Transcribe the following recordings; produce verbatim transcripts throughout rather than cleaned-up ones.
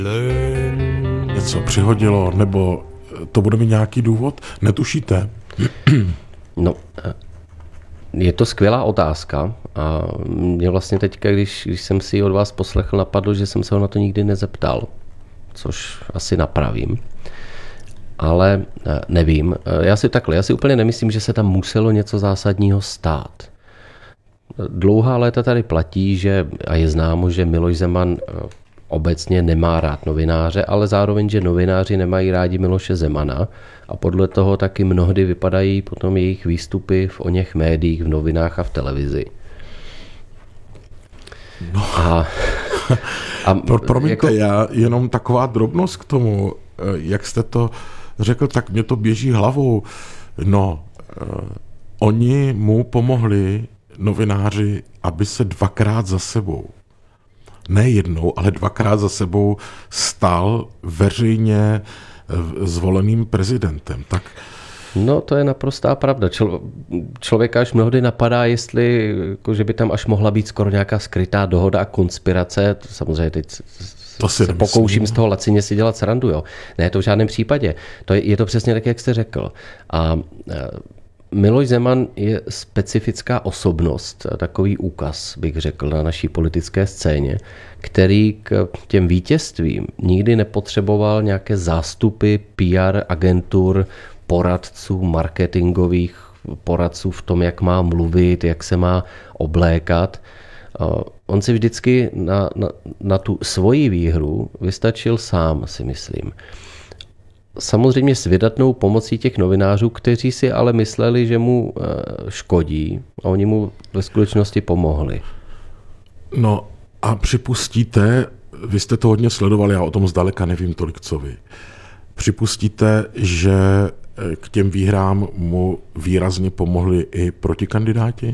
něco přihodilo, nebo to bude mít nějaký důvod? Netušíte? No, je to skvělá otázka a mě vlastně teďka, když, když jsem si ji od vás poslechl, napadlo, že jsem se ho na to nikdy nezeptal, což asi napravím. Ale nevím. Já si takhle, já si úplně nemyslím, že se tam muselo něco zásadního stát. Dlouhá léta tady platí, že, a je známo, že Miloš Zeman obecně nemá rád novináře, ale zároveň, že novináři nemají rádi Miloše Zemana a podle toho taky mnohdy vypadají potom jejich výstupy v oněch médiích, v novinách a v televizi. No. A, a Promiňte, jako... já jenom taková drobnost k tomu, jak jste to řekl, tak mě to běží hlavou. No, eh, oni mu pomohli, novináři, aby se dvakrát za sebou, ne jednou, ale dvakrát za sebou stal veřejně zvoleným prezidentem. Tak No, to je naprostá pravda. Člo, člověka až mnohdy napadá, jestli, jako, že by tam až mohla být skoro nějaká skrytá dohoda a konspirace. To samozřejmě teď to se nemyslím. pokouším z toho lacině si dělat srandu. Jo. Ne, to v žádném případě. To je, je to přesně tak, jak jste řekl. A Miloš Zeman je specifická osobnost, takový úkaz, bych řekl, na naší politické scéně, který k těm vítězstvím nikdy nepotřeboval nějaké zástupy P R agentur, poradců, marketingových poradců v tom, jak má mluvit, jak se má oblékat. On si vždycky na, na, na tu svoji výhru vystačil sám, si myslím. Samozřejmě s vydatnou pomocí těch novinářů, kteří si ale mysleli, že mu škodí a oni mu ve skutečnosti pomohli. No a připustíte, vy jste to hodně sledovali, já o tom zdaleka nevím tolik, co vy. Připustíte, že k těm výhrám mu výrazně pomohli i protikandidáti?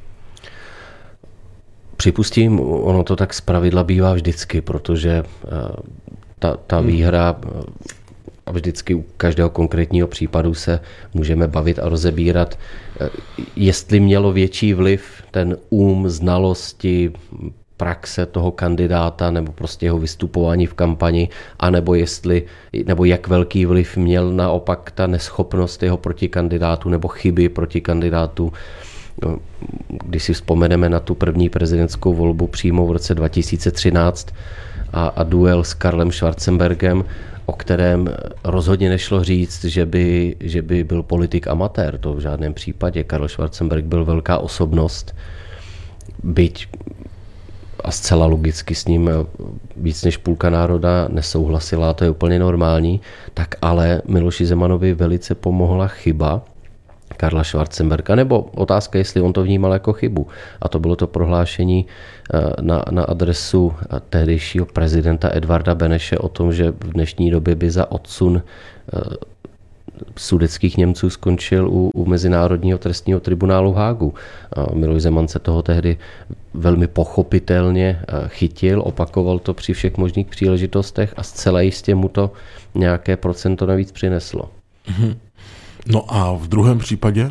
Připustím, ono to tak zpravidla bývá vždycky, protože ta, ta výhra... A vždycky u každého konkrétního případu se můžeme bavit a rozebírat, jestli mělo větší vliv ten um, znalosti, praxe toho kandidáta nebo prostě jeho vystupování v kampani, anebo jestli, nebo jak velký vliv měl naopak ta neschopnost jeho protikandidátu nebo chyby protikandidátu. Když si vzpomeneme na tu první prezidentskou volbu přímo v roce dva tisíce třináct a, a duel s Karlem Schwarzenbergem, o kterém rozhodně nešlo říct, že by, že by byl politik amatér. To v žádném případě. Karl Schwarzenberg byl velká osobnost, byť a zcela logicky s ním víc než půlka národa nesouhlasila, to je úplně normální, tak ale Miloši Zemanovi velice pomohla chyba Karla Schwarzenberga, nebo otázka, jestli on to vnímal jako chybu. A to bylo to prohlášení na, na adresu tehdejšího prezidenta Edvarda Beneše o tom, že v dnešní době by za odsun sudetských Němců skončil u, u Mezinárodního trestního tribunálu v Hágu. A Miloš Zeman se toho tehdy velmi pochopitelně chytil, opakoval to při všech možných příležitostech a zcela jistě mu to nějaké procento navíc přineslo. Mm-hmm. No a v druhém případě?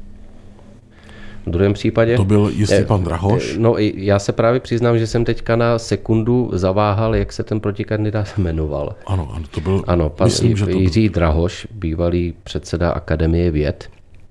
V druhém případě? To byl jistý pan Drahoš? No já se právě přiznám, že jsem teďka na sekundu zaváhal, jak se ten protikandidát jmenoval. Ano, ano, to byl... Ano, pan myslím, že to Jiří byl... Drahoš, bývalý předseda Akademie věd.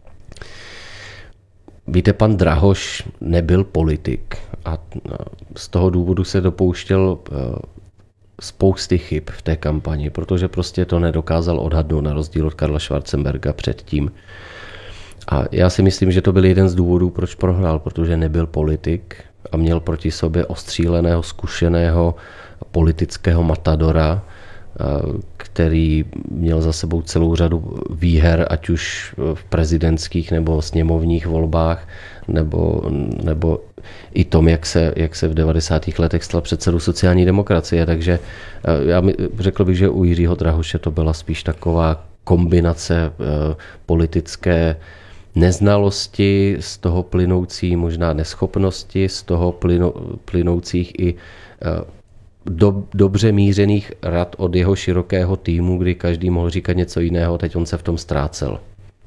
Víte, pan Drahoš nebyl politik a z toho důvodu se dopouštěl spousty chyb v té kampani, protože prostě to nedokázal odhadnout na rozdíl od Karla Schwarzenberga předtím. A já si myslím, že to byl jeden z důvodů, proč prohrál, protože nebyl politik a měl proti sobě ostříleného, zkušeného politického matadora, který měl za sebou celou řadu výher, ať už v prezidentských nebo sněmovních volbách, nebo, nebo i tom, jak se, jak se v devadesátých letech stal předsedou sociální demokracie. Takže já řekl bych, že u Jiřího Drahoše to byla spíš taková kombinace politické neznalosti, z toho plynoucí možná neschopnosti, z toho plynoucích i do, dobře mířených rad od jeho širokého týmu, kdy každý mohl říkat něco jiného, teď on se v tom ztrácel.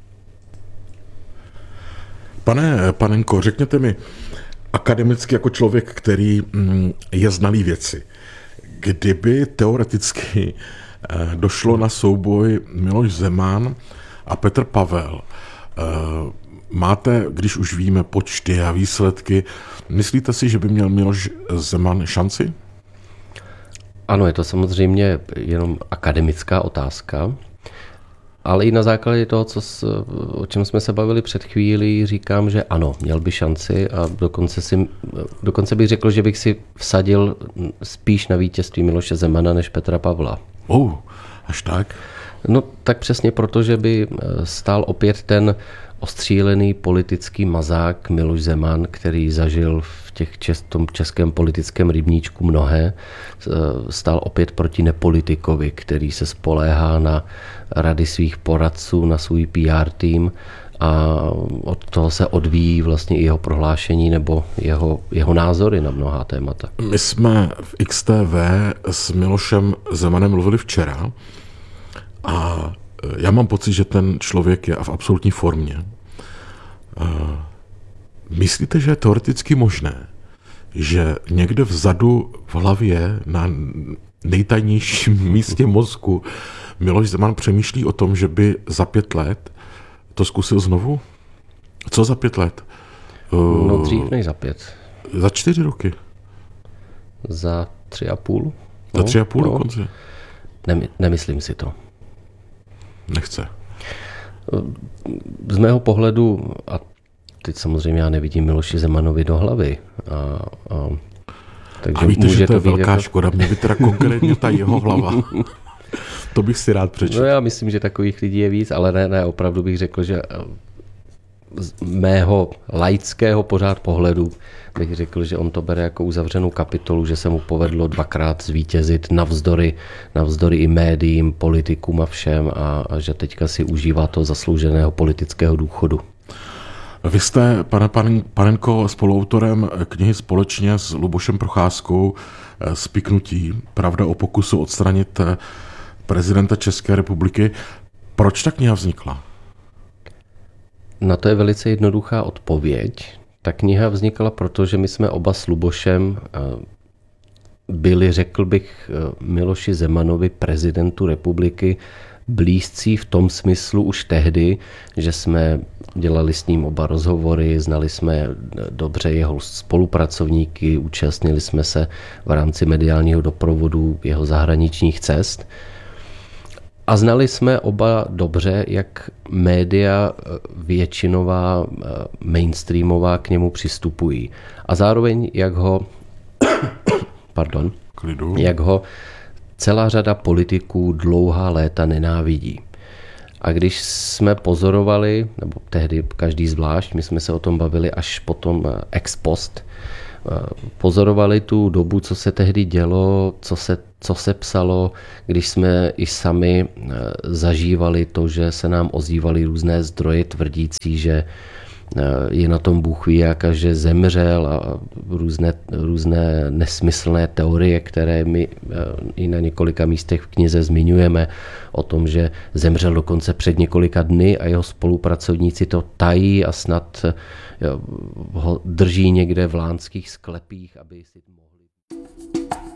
Pane Panenko, řekněte mi, akademicky jako člověk, který je znalý věci, kdyby teoreticky došlo na souboj Miloš Zeman a Petr Pavel, máte, když už víme počty a výsledky, myslíte si, že by měl Miloš Zeman šanci? Ano, je to samozřejmě jenom akademická otázka, ale i na základě toho, co s, o čem jsme se bavili před chvílí, říkám, že ano, měl by šanci a dokonce, si, dokonce bych řekl, že bych si vsadil spíš na vítězství Miloše Zemana než Petra Pavla. Oh, až tak? No tak přesně proto, že by stál opět ten ostřílený politický mazák Miloš Zeman, který zažil v těch čes, tom českém politickém rybníčku mnohé, stál opět proti nepolitikovi, který se spoléhá na rady svých poradců, na svůj P R tým a od toho se odvíjí vlastně i jeho prohlášení nebo jeho, jeho názory na mnohá témata. My jsme v X T V s Milošem Zemanem mluvili včera a já mám pocit, že ten člověk je v absolutní formě. Myslíte, že je teoreticky možné, že někde vzadu v hlavě na nejtajnějším místě mozku Miloš Zeman přemýšlí o tom, že by za pět let to zkusil znovu? Co za pět let? No dřív než za pět. Za čtyři roky. Za tři a půl. Za no, tři a půl no. dokonce? Nem, nemyslím si to. Nechce. Z mého pohledu, a teď samozřejmě já nevidím Miloši Zemanovi do hlavy. A, a, takže a víte, může že to je to být velká jako... škoda. Mě by teda konkrétně ta jeho hlava. To bych si rád přečetl. No já myslím, že takových lidí je víc, ale ne, ne, opravdu bych řekl, že z mého laického pořád pohledu bych řekl, že on to bere jako uzavřenou kapitolu, že se mu povedlo dvakrát zvítězit navzdory, navzdory i médiím, politikům a všem a, a že teďka si užívá to zaslouženého politického důchodu. Vy jste, pane Panenko, spoluautorem knihy společně s Lubošem Procházkou Spiknutí, pravda o pokusu odstranit prezidenta České republiky. Proč ta kniha vznikla? Na to je velice jednoduchá odpověď. Ta kniha vznikla proto, že my jsme oba s Lubošem byli, řekl bych, Miloši Zemanovi, prezidentu republiky, blízcí v tom smyslu už tehdy, že jsme dělali s ním oba rozhovory, znali jsme dobře jeho spolupracovníky, účastnili jsme se v rámci mediálního doprovodu jeho zahraničních cest. A znali jsme oba dobře, jak média většinová, mainstreamová k němu přistupují. A zároveň, jak ho, pardon, Klidu. jak ho celá řada politiků dlouhá léta nenávidí. A když jsme pozorovali, nebo tehdy každý zvlášť, my jsme se o tom bavili až potom ex post, pozorovali tu dobu, co se tehdy dělo, co se, co se psalo, když jsme i sami zažívali to, že se nám ozývaly různé zdroje tvrdící, že je na tom Bůh ví jak a že zemřel a různé, různé nesmyslné teorie, které my i na několika místech v knize zmiňujeme o tom, že zemřel dokonce před několika dny a jeho spolupracovníci to tají a snad ho drží někde v lánských sklepích, aby si mohli...